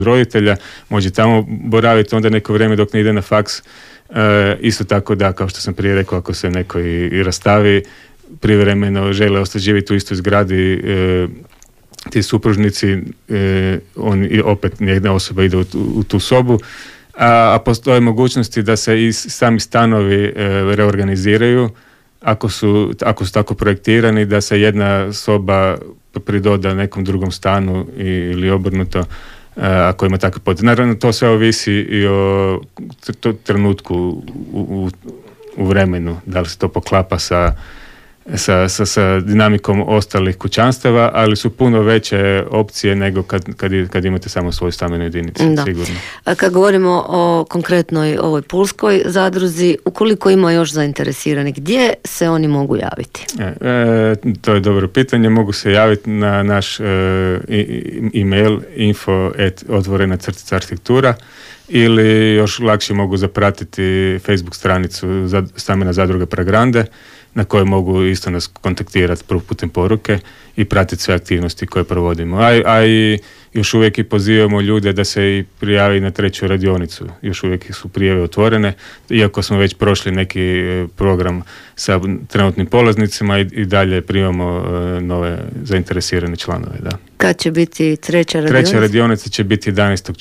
roditelja, može tamo boraviti onda neko vrijeme dok ne ide na faks. Isto tako da, kao što sam prije rekao, ako se neko i rastavi, privremeno žele ostati živjeti u istoj zgradi, ti supružnici, opet jedna osoba ide u tu sobu, a postoje mogućnosti da se i sami stanovi reorganiziraju ako su tako projektirani, da se jedna soba pridoda nekom drugom stanu ili obrnuto, ako ima takav potreb. Naravno, to sve ovisi i o trenutku u vremenu, da li se to poklapa sa dinamikom ostalih kućanstava, ali su puno veće opcije nego kad imate samo svoju stambenu jedinicu, sigurno. A kad govorimo o konkretnoj ovoj pulskoj zadruzi, ukoliko ima još zainteresirani, gdje se oni mogu javiti? To je dobro pitanje. Mogu se javiti na naš email info@otvorena-arhitektura ili još lakše mogu zapratiti Facebook stranicu Stambena zadruga Pragrande, na kojoj mogu isto nas kontaktirati putem poruke i pratiti sve aktivnosti koje provodimo. A i još uvijek i pozivamo ljude da se i prijavi na 3. radionicu. Još uvijek su prijave otvorene, iako smo već prošli neki program sa trenutnim polaznicima i dalje primamo nove zainteresirane članove. Da. Kad će biti 3. radionica? 3. radionica će biti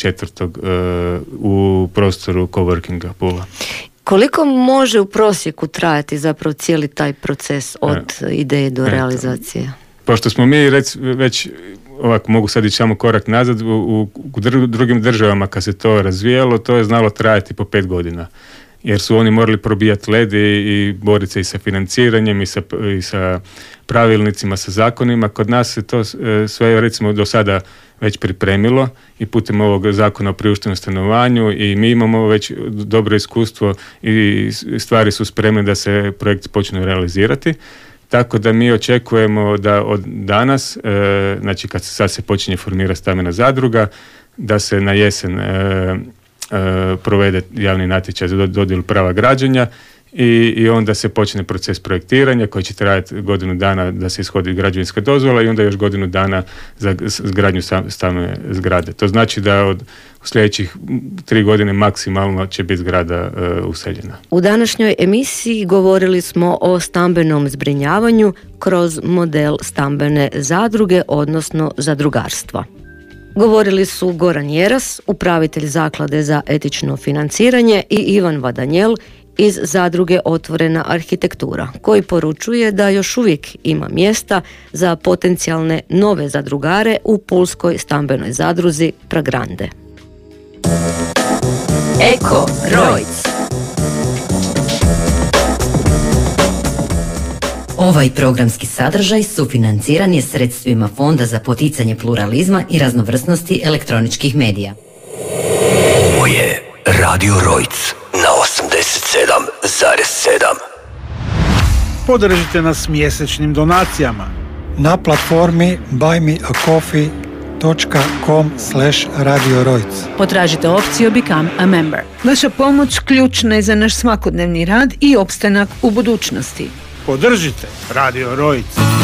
11.4. u prostoru coworkinga Pula. Koliko može u prosjeku trajati zapravo cijeli taj proces od ideje do realizacije? Pošto smo mi već ovako, mogu sad ići samo korak nazad, u drugim državama kad se to razvijalo, to je znalo trajati po 5 godina. Jer su oni morali probijati led i boriti se i sa financiranjem i sa pravilnicima, sa zakonima. Kod nas se to sve recimo do sada već pripremilo i putem ovog zakona o priuštivom stanovanju i mi imamo već dobro iskustvo i stvari su spremne da se projekti počnu realizirati. Tako da mi očekujemo da od danas, znači kad sad se počinje formirati stambena zadruga, da se na jesen provede javni natječaj za dodjelu prava građenja i onda se počne proces projektiranja koji će trajati godinu dana da se ishodi građevinska dozvola i onda još godinu dana za izgradnju stambene zgrade. To znači da u sljedećih 3 godine maksimalno će biti zgrada useljena. U današnjoj emisiji govorili smo o stambenom zbrinjavanju kroz model stambene zadruge, odnosno zadrugarstva. Govorili su Goran Jeras, upravitelj Zaklade za etično financiranje, i Ivan Vadanjel iz zadruge Otvorena arhitektura, koji poručuje da još uvijek ima mjesta za potencijalne nove zadrugare u pulskoj stambenoj zadruzi Pragrande. Eko Rojc. Ovaj programski sadržaj sufinanciran je sredstvima Fonda za poticanje pluralizma i raznovrsnosti elektroničkih medija. Ovo je Radio Rojc na 87,7. Podržite nas mjesečnim donacijama na platformi buymeacoffee.com/Radio Rojc. Potražite opciju Become a Member. Vaša pomoć ključna je za naš svakodnevni rad i opstanak u budućnosti. Podržite Radio Rojc.